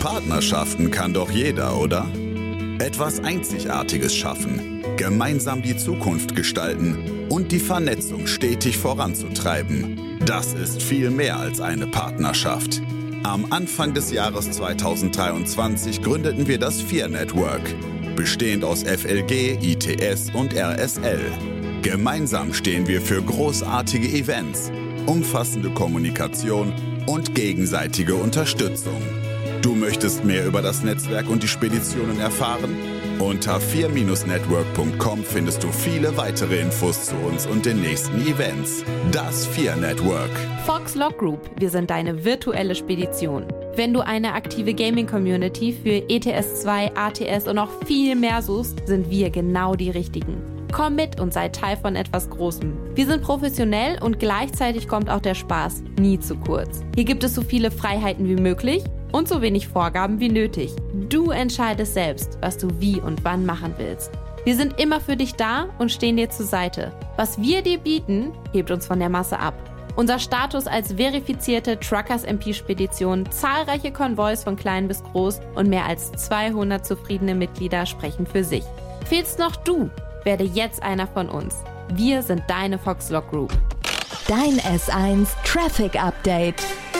Partnerschaften kann doch jeder, oder? Etwas Einzigartiges schaffen, gemeinsam die Zukunft gestalten und die Vernetzung stetig voranzutreiben. Das ist viel mehr als eine Partnerschaft. Am Anfang des Jahres 2023 gründeten wir das FIR Network, bestehend aus FLG, ITS und RSL. Gemeinsam stehen wir für großartige Events, umfassende Kommunikation und gegenseitige Unterstützung. Du möchtest mehr über das Netzwerk und die Speditionen erfahren? Unter FIR-Network.com findest du viele weitere Infos zu uns und den nächsten Events. Das FIR Network. Fox Log Group, wir sind deine virtuelle Spedition. Wenn du eine aktive Gaming-Community für ETS2, ATS und noch viel mehr suchst, sind wir genau die Richtigen. Komm mit und sei Teil von etwas Großem. Wir sind professionell und gleichzeitig kommt auch der Spaß nie zu kurz. Hier gibt es so viele Freiheiten wie möglich und so wenig Vorgaben wie nötig. Du entscheidest selbst, was du wie und wann machen willst. Wir sind immer für dich da und stehen dir zur Seite. Was wir dir bieten, hebt uns von der Masse ab. Unser Status als verifizierte Truckers-MP-Spedition, zahlreiche Konvois von klein bis groß und mehr als 200 zufriedene Mitglieder sprechen für sich. Fehlst noch du? Werde jetzt einer von uns. Wir sind deine Fox Log Group. Dein S1 Traffic Update.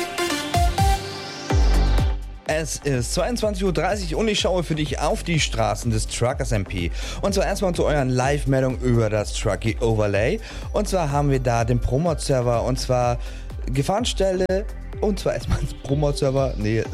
Es ist 22:30 Uhr und ich schaue für dich auf die Straßen des Truckers MP. Und zwar erstmal zu euren Live-Meldungen über das Truckee Overlay. Und zwar haben wir da den Promot-Server und zwar Gefahrenstelle und zwar erstmal Promot-Server.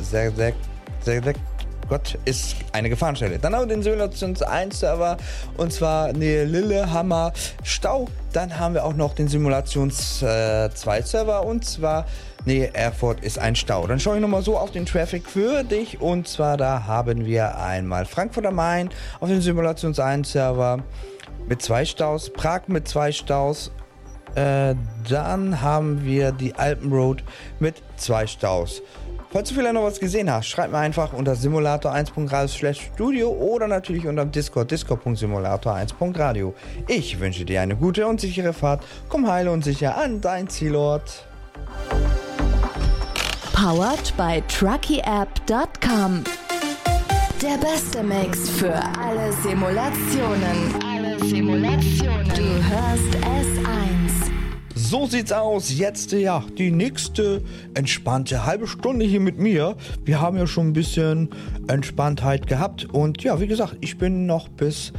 Gott, ist eine Gefahrenstelle. Dann haben wir den Simulations 1 Server und zwar Nähe Lillehammer Stau. Dann haben wir auch noch den Simulations 2 Server und zwar Nähe Erfurt ist ein Stau. Dann schaue ich nochmal so auf den Traffic für dich und zwar da haben wir einmal Frankfurt am Main auf den Simulations 1 Server mit 2 Staus, Prag mit 2 Staus. Dann haben wir die Alpenroad mit 2 Staus. Falls du vielleicht noch was gesehen hast, schreib mir einfach unter simulator1.radio/studio oder natürlich unter discord.simulator1.radio. Ich wünsche dir eine gute und sichere Fahrt. Komm heile und sicher an dein Zielort. Powered by truckieapp.com. Der beste Mix für alle Simulationen. Du hörst S1. So sieht's aus. Jetzt die nächste entspannte halbe Stunde hier mit mir. Wir haben ja schon ein bisschen Entspanntheit gehabt. Und ja, wie gesagt, ich bin noch bis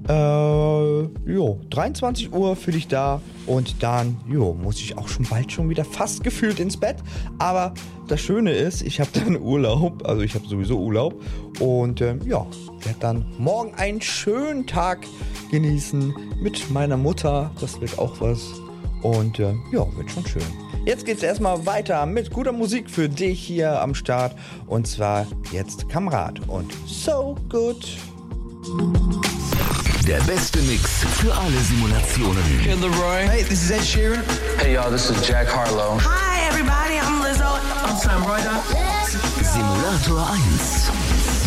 23 Uhr für dich da. Und dann muss ich auch schon bald wieder fast gefühlt ins Bett. Aber das Schöne ist, ich habe dann Urlaub. Also ich habe sowieso Urlaub. Und werde dann morgen einen schönen Tag genießen mit meiner Mutter. Das wird auch was. Und wird schon schön. Jetzt geht's erstmal weiter mit guter Musik für dich hier am Start. Und zwar jetzt Kamerad und So Good. Der beste Mix für alle Simulationen. Hey, Leroy. Hey, this is Ed Sheeran. Hey, y'all, this is Jack Harlow. Hi, everybody, I'm Lizzo. I'm Sam Ryder. Simulator 1.